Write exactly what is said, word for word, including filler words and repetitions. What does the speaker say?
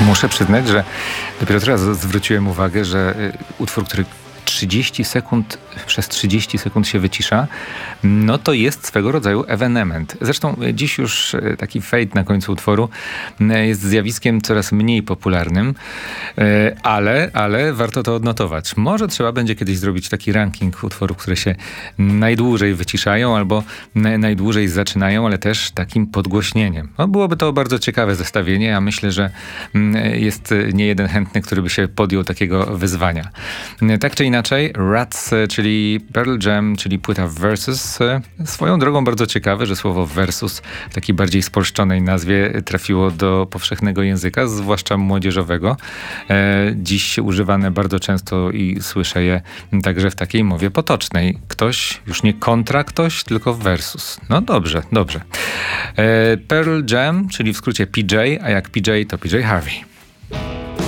Muszę przyznać, że dopiero teraz zwróciłem uwagę, że utwór, który trzydzieści sekund, przez trzydzieści sekund się wycisza, no to jest swego rodzaju ewenement. Zresztą dziś już taki fade na końcu utworu jest zjawiskiem coraz mniej popularnym, ale, ale warto to odnotować. Może trzeba będzie kiedyś zrobić taki ranking utworów, które się najdłużej wyciszają albo najdłużej zaczynają, ale też takim podgłośnieniem. No, byłoby to bardzo ciekawe zestawienie, a myślę, że jest niejeden chętny, który by się podjął takiego wyzwania. Tak czy inaczej, Rats, czyli Pearl Jam, czyli płyta Versus. Swoją drogą bardzo ciekawe, że słowo versus w takiej bardziej spolszczonej nazwie trafiło do powszechnego języka, zwłaszcza młodzieżowego. Dziś używane bardzo często i słyszę je także w takiej mowie potocznej. Ktoś, już nie kontra ktoś, tylko versus. No dobrze, dobrze. Pearl Jam, czyli w skrócie P J, a jak P J to P J Harvey.